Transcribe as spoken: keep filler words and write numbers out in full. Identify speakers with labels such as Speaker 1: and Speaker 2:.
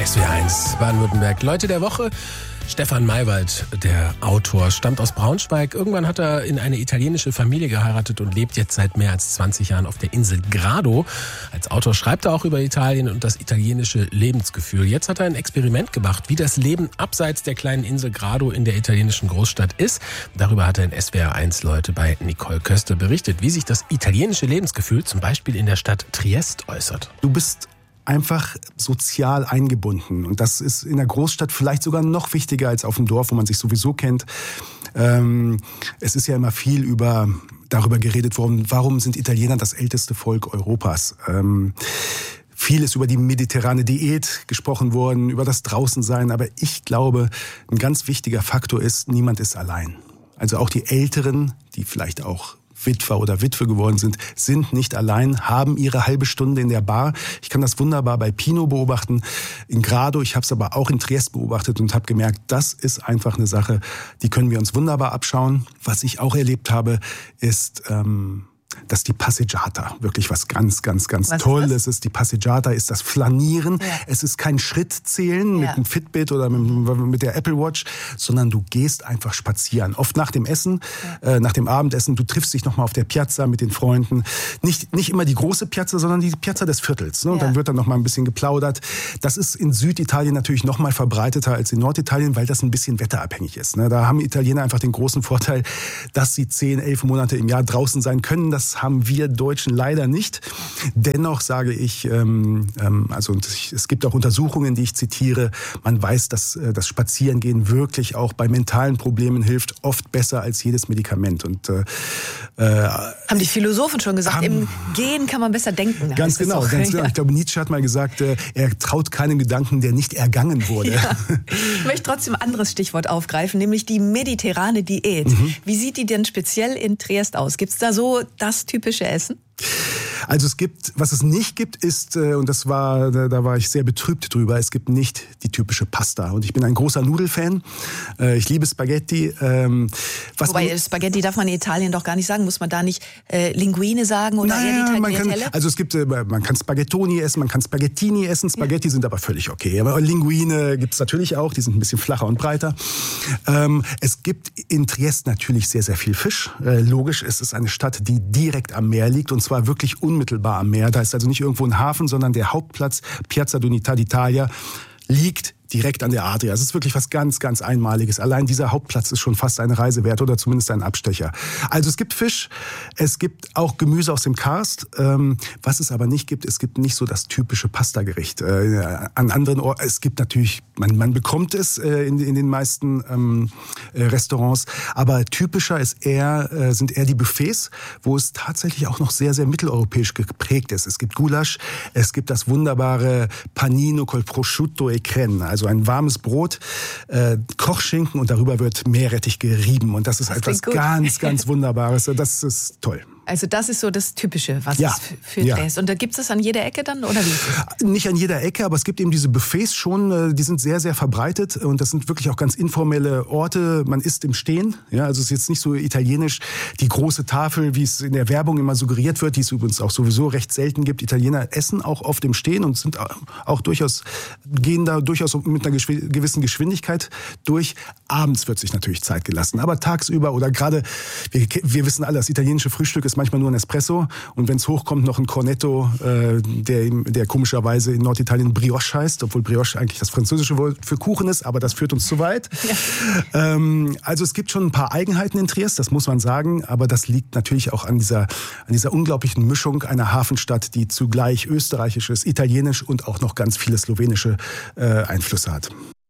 Speaker 1: S W R eins Baden-Württemberg. Leute der Woche. Stefan Maywald, der Autor, stammt aus Braunschweig. Irgendwann hat er in eine italienische Familie geheiratet und lebt jetzt seit mehr als zwanzig Jahren auf der Insel Grado. Als Autor schreibt er auch über Italien und das italienische Lebensgefühl. Jetzt hat er ein Experiment gemacht, wie das Leben abseits der kleinen Insel Grado in der italienischen Großstadt ist. Darüber hat er in S W R eins Leute bei Nicole Köster berichtet, wie sich das italienische Lebensgefühl zum Beispiel in der Stadt Triest äußert.
Speaker 2: Du bist einfach sozial eingebunden. Und das ist in der Großstadt vielleicht sogar noch wichtiger als auf dem Dorf, wo man sich sowieso kennt. Ähm, es ist ja immer viel über, darüber geredet worden, warum sind Italiener das älteste Volk Europas? Ähm, viel ist über die mediterrane Diät gesprochen worden, über das Draußensein. Aber ich glaube, ein ganz wichtiger Faktor ist, niemand ist allein. Also auch die Älteren, die vielleicht auch Witwer oder Witwe geworden sind, sind nicht allein, haben ihre halbe Stunde in der Bar. Ich kann das wunderbar bei Pino beobachten, in Grado. Ich habe es aber auch in Triest beobachtet und habe gemerkt, das ist einfach eine Sache, die können wir uns wunderbar abschauen. Was ich auch erlebt habe, ist, ähm, dass die Passeggiata wirklich was ganz, ganz, ganz was Tolles ist, ist. Die Passeggiata ist das Flanieren. Ja. Es ist kein Schrittzählen ja. mit einem Fitbit oder mit, mit der Apple Watch, sondern du gehst einfach spazieren. Oft nach dem Essen, ja. äh, nach dem Abendessen. Du triffst dich nochmal auf der Piazza mit den Freunden. Nicht, nicht immer die große Piazza, sondern die Piazza des Viertels. Ne? Und ja. dann wird dann nochmal ein bisschen geplaudert. Das ist in Süditalien natürlich nochmal verbreiteter als in Norditalien, weil das ein bisschen wetterabhängig ist. Ne? Da haben Italiener einfach den großen Vorteil, dass sie zehn, elf Monate im Jahr draußen sein können. Das Das haben wir Deutschen leider nicht. Dennoch sage ich, ähm, ähm, also es gibt auch Untersuchungen, die ich zitiere. Man weiß, dass äh, das Spazierengehen wirklich auch bei mentalen Problemen hilft, oft besser als jedes Medikament. Und äh, äh,
Speaker 3: haben die Philosophen schon gesagt, haben, im Gehen kann man besser denken.
Speaker 2: Ganz genau,
Speaker 3: auch,
Speaker 2: ganz
Speaker 3: ja.
Speaker 2: genau. Ich glaube, Nietzsche hat mal gesagt, äh, er traut keinem Gedanken, der nicht ergangen wurde.
Speaker 3: Ja. Ich möchte trotzdem ein anderes Stichwort aufgreifen, nämlich die mediterrane Diät. Mhm. Wie sieht die denn speziell in Triest aus? Gibt es da so das typische Essen?
Speaker 2: Also es gibt, was es nicht gibt, ist, und das war, da war ich sehr betrübt drüber, es gibt nicht die typische Pasta. Und ich bin ein großer Nudelfan. Ich liebe Spaghetti. Was
Speaker 3: Wobei,
Speaker 2: man,
Speaker 3: Spaghetti darf man in Italien doch gar nicht sagen. Muss man da nicht äh, Linguine sagen oder
Speaker 2: naja,
Speaker 3: eher die
Speaker 2: man kann,
Speaker 3: Tagliatelle?
Speaker 2: Also es gibt, man kann Spaghettoni essen, man kann Spaghettini essen. Spaghetti ja. sind aber völlig okay. Aber Linguine gibt es natürlich auch, die sind ein bisschen flacher und breiter. Es gibt in Triest natürlich sehr, sehr viel Fisch. Logisch, es ist eine Stadt, die direkt am Meer liegt und zwar wirklich unmittelbar am Meer. Da ist also nicht irgendwo ein Hafen, sondern der Hauptplatz, Piazza d'Unità d'Italia, liegt direkt an der Adria. Es ist wirklich was ganz, ganz Einmaliges. Allein dieser Hauptplatz ist schon fast eine Reise wert oder zumindest ein Abstecher. Also es gibt Fisch, es gibt auch Gemüse aus dem Karst. Ähm, was es aber nicht gibt, es gibt nicht so das typische Pastagericht. Äh, an anderen Orten, es gibt natürlich, man, man bekommt es äh, in, in den meisten ähm, äh, Restaurants, aber typischer ist eher, äh, sind eher die Buffets, wo es tatsächlich auch noch sehr, sehr mitteleuropäisch geprägt ist. Es gibt Gulasch, es gibt das wunderbare Panino col prosciutto e crema, also ein warmes Brot, äh, Kochschinken und darüber wird Meerrettich gerieben. Und das ist das etwas ganz, ganz Wunderbares. Das ist toll.
Speaker 3: Also das ist so das Typische, was
Speaker 2: ja,
Speaker 3: es für Triest. Ja. Und da gibt es das an jeder Ecke dann, oder wie?
Speaker 2: Nicht an jeder Ecke, aber es gibt eben diese Buffets schon, die sind sehr, sehr verbreitet und das sind wirklich auch ganz informelle Orte. Man isst im Stehen, ja, also es ist jetzt nicht so italienisch, die große Tafel, wie es in der Werbung immer suggeriert wird, die es übrigens auch sowieso recht selten gibt. Italiener essen auch oft im Stehen und sind auch durchaus, gehen da durchaus mit einer gewissen Geschwindigkeit durch. Abends wird sich natürlich Zeit gelassen, aber tagsüber oder gerade, wir, wir wissen alle, das italienische Frühstück ist manchmal nur ein Espresso und wenn es hochkommt, noch ein Cornetto, äh, der, der komischerweise in Norditalien Brioche heißt, obwohl Brioche eigentlich das französische Wort für Kuchen ist, aber das führt uns zu weit. Ja. Ähm, also es gibt schon ein paar Eigenheiten in Triest, das muss man sagen, aber das liegt natürlich auch an dieser, an dieser unglaublichen Mischung einer Hafenstadt, die zugleich österreichisches, italienisch und auch noch ganz viele slowenische äh, Einflüsse hat.